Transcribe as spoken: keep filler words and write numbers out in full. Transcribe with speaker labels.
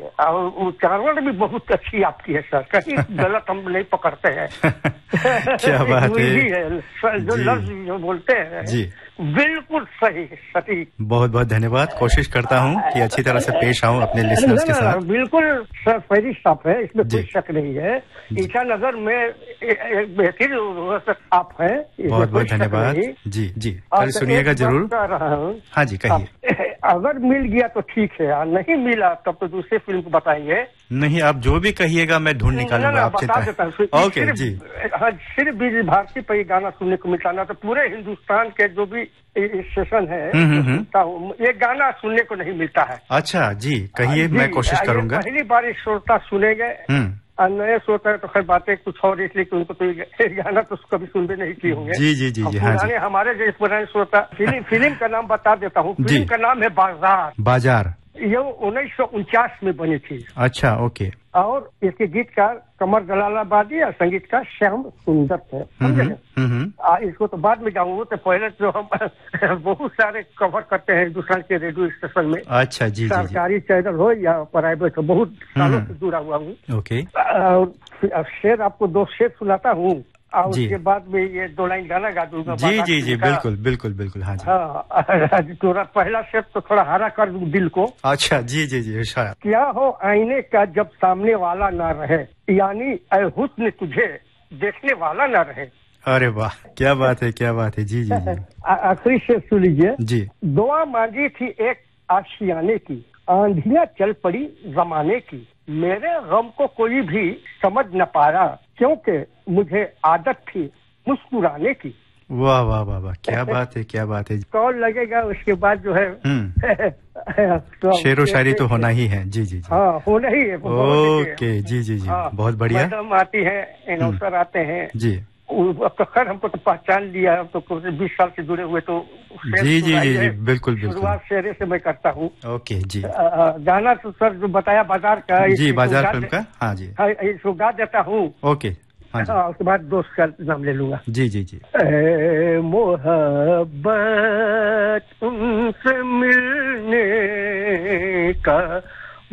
Speaker 1: और उच्चारण भी बहुत अच्छी आपकी है सर, कहीं गलत हम नहीं पकड़ते हैं।
Speaker 2: क्या बात है,
Speaker 1: है जो लफ्ज जो बोलते हैं
Speaker 2: जी
Speaker 1: बिल्कुल सही सटीक।
Speaker 2: बहुत बहुत धन्यवाद, कोशिश करता हूँ कि अच्छी तरह से पेश आऊँ अपने लिसनर्स के साथ।
Speaker 1: बिल्कुल सर सही साफ है, इसमें
Speaker 2: जी।
Speaker 1: कोई शक नहीं है। ईटानगर में एक बेहतरीन आप हैं,
Speaker 2: बहुत बहुत धन्यवाद। जी जी कल सुनिएगा जरूर। हाँ जी कहिए।
Speaker 1: अगर मिल गया तो ठीक है, नहीं मिला तब तो दूसरे फिल्म को बताइए।
Speaker 2: नहीं, आप जो भी कहिएगा मैं ढूंढ निकालूंगा, आप चिंता।
Speaker 1: बता देता हूँ।
Speaker 2: ओके जी।
Speaker 1: हाँ, सिर्फ विजय भारती पर ये गाना सुनने को मिलता ना, तो पूरे हिंदुस्तान के जो भी स्टेशन है ये गाना सुनने को नहीं मिलता है।
Speaker 2: अच्छा जी कहिए, मैं कोशिश करूंगा।
Speaker 1: पहली बार श्रोता सुनेंगे और नए श्रोता है तो खैर बातें कुछ और, इसलिए कि उनको तो ये गाना तो कभी सुनते नहीं किए होंगे।
Speaker 2: जी जी जी जी हाँ जी।
Speaker 1: हमारे जैसे पुराने श्रोता, फिल्म फिल्म का नाम बता देता हूँ। फिल्म का नाम है बाजार।
Speaker 2: बाजार
Speaker 1: ये उन्नीस सौ उनचास में बनी थी।
Speaker 2: अच्छा ओके। और
Speaker 1: इसके गीतकार कमर जलालाबादी और संगीतकार श्याम सुंदर थे। इसको तो बाद में गाऊंगा, तो पहले जो हम बहुत सारे कवर करते हैं हिंदुस्तान के रेडियो स्टेशन में।
Speaker 2: अच्छा जी।
Speaker 1: सरकारी चैनल हो या प्राइवेट हो, बहुत सालों से जुड़ा हुआ हूँ।
Speaker 2: ओके।
Speaker 1: शेर आपको दो शेर सुनाता हूँ और उसके बाद में ये दो लाइन गाना गा दूंगा।
Speaker 2: जी जी जी बिल्कुल बिल्कुल बिल्कुल। हाँ जी।
Speaker 1: हाँ थोड़ा पहला शेर तो थोड़ा हरा कर दूं दिल को।
Speaker 2: अच्छा जी जी जी शायद।
Speaker 1: क्या हो आईने का जब सामने वाला ना रहे, यानी ऐ हुस्न तुझे देखने वाला ना रहे।
Speaker 2: अरे वाह क्या बात है, क्या बात है। जी जी जी
Speaker 1: आखिरी शेर सुन लीजिए।
Speaker 2: जी।
Speaker 1: दुआ मांगी थी एक आशियाने की, आंधियां चल पड़ी जमाने की, मेरे गम को कोई भी समझ न पाया, क्योंकि मुझे आदत थी मुस्कुराने की।
Speaker 2: वाह वाह वाह वाह क्या बात है, क्या बात है।
Speaker 1: कॉल लगेगा उसके बाद जो है
Speaker 2: तो शेरो शायरी तो होना ही है। जी जी जी
Speaker 1: हाँ होना ही है।
Speaker 2: ओके जी जी जी बहुत बढ़िया।
Speaker 1: मैडम आती है, एनाउंसर आते हैं
Speaker 2: जी।
Speaker 1: खैर हमको तो पहचान लिया है, तो बीस साल से जुड़े हुए, तो
Speaker 2: जी जी जी जी बिल्कुल बिल्कुल।
Speaker 1: शुरुआत शेरे से मैं करता हूँ।
Speaker 2: ओके जी।
Speaker 1: गाना तो सर जो बताया बाजार का,
Speaker 2: जी बाजार फिल्म का। हाँ जी
Speaker 1: इसको गा देता हूँ।
Speaker 2: ओके हाँ जी।
Speaker 1: उसके बाद दोस्त का नाम ले लूंगा।
Speaker 2: जी जी जी।
Speaker 1: मोहब्बत उनसे मिलने का